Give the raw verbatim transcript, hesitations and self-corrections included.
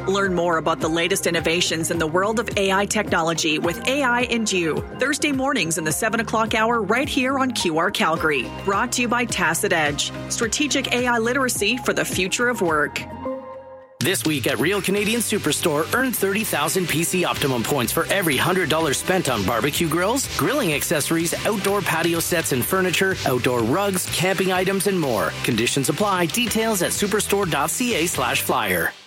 Learn more about the latest innovations in the world of A I technology with A I and You, Thursday mornings in the seven o'clock hour right here on Q R Calgary. Brought to you by Tacit Edge, strategic A I literacy for the future of work. This week at Real Canadian Superstore, earn thirty thousand P C Optimum points for every one hundred dollars spent on barbecue grills, grilling accessories, outdoor patio sets and furniture, outdoor rugs, camping items, and more. Conditions apply. Details at superstore.ca slash flyer.